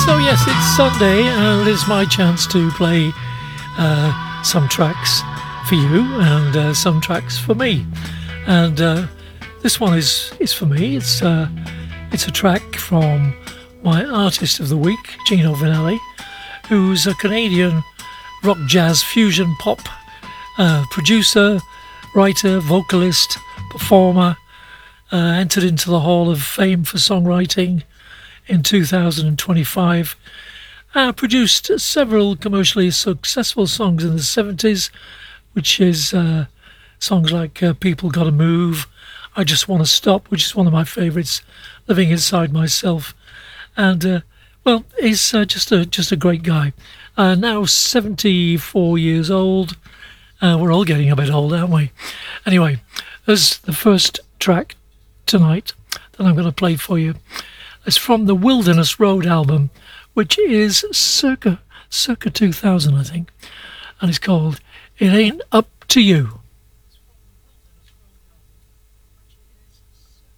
So yes, it's Sunday and it's my chance to play some tracks for you and some tracks for me. And this one is for me. It's a track from my artist of the week, Gino Vannelli, who's a Canadian rock jazz fusion pop producer, writer, vocalist, performer, entered into the Hall of Fame for songwriting in 2025, produced several commercially successful songs in the 70s, which is songs like People Gotta Move, I Just Wanna Stop, which is one of my favourites, Living Inside Myself, and well, he's just a great guy. Now 74 years old. We're all getting a bit old, aren't we? Anyway, there's the first track tonight that I'm going to play for you. It's from the Wilderness Road album, which is circa 2000, I think, and it's called It Ain't Up to You.